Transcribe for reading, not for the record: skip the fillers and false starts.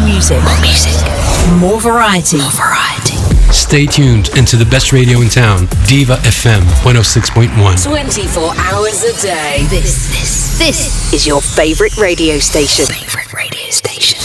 music. More variety. Stay tuned into the best radio in town, Diva FM 106.1. 24 hours a day. This is your favorite radio station.